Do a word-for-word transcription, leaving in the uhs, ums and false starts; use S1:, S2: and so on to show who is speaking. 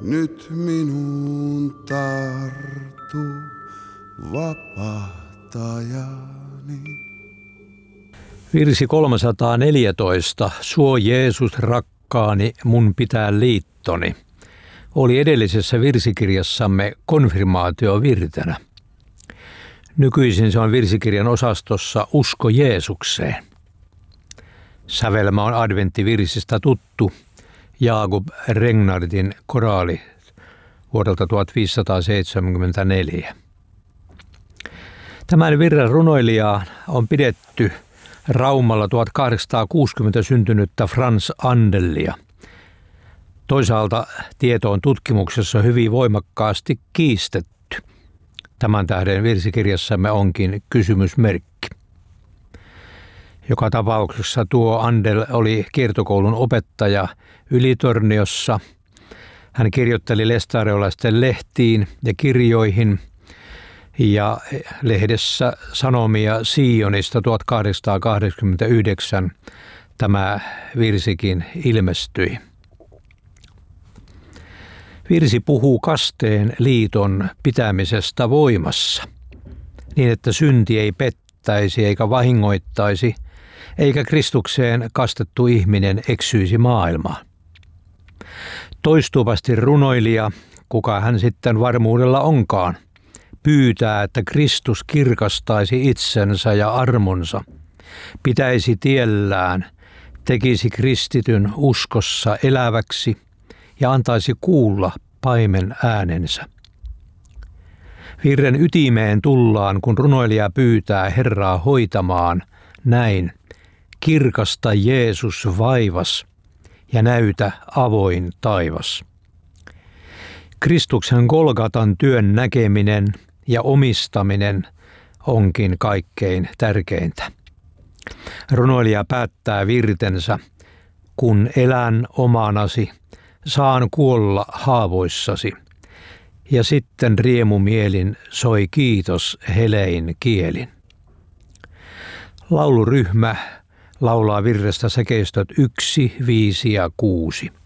S1: nyt minuun tarttu vapahtajani.
S2: Virsi kolmesataaneljätoista, Suo Jeesus rakkaani, mun pitää liittoni, oli edellisessä virsikirjassamme konfirmaatiovirtenä. Nykyisin se on virsikirjan osastossa Usko Jeesukseen. Sävelmä on adventtivirsistä tuttu, Jakub Regnardin koraali vuodelta tuhatviisisataaseitsemänkymmentäneljä. Tämän virren runoilijaa on pidetty Raumalla tuhatkahdeksansataakuusikymmentä syntynyttä Frans Andelia. Toisaalta tieto on tutkimuksessa hyvin voimakkaasti kiistetty. Tämän tähden virsikirjassamme onkin kysymysmerkki. Joka tapauksessa tuo Andel oli kiertokoulun opettaja Ylitorniossa. Hän kirjoitteli lestadiolaisten lehtiin ja kirjoihin ja lehdessä Sanomia Sionista tuhatkahdeksansataakahdeksankymmentäyhdeksän tämä virsikin ilmestyi. Virsi puhuu kasteen liiton pitämisestä voimassa, niin että synti ei pettäisi eikä vahingoittaisi, eikä Kristukseen kastettu ihminen eksyisi maailmaan. Toistuvasti runoilija, kuka hän sitten varmuudella onkaan, pyytää, että Kristus kirkastaisi itsensä ja armonsa, pitäisi tiellään, tekisi kristityn uskossa eläväksi ja antaisi kuulla paimen äänensä. Virren ytimeen tullaan, kun runoilija pyytää Herraa hoitamaan näin: kirkasta Jeesus vaivas ja näytä avoin taivas. Kristuksen Golgatan työn näkeminen ja omistaminen onkin kaikkein tärkeintä. Runoilija päättää virtensä: kun elän omanasi, saan kuolla haavoissasi. Ja sitten riemumielin soi kiitos helein kielin. Lauluryhmä laulaa virrestä säkeistöt yksi, viisi ja kuusi.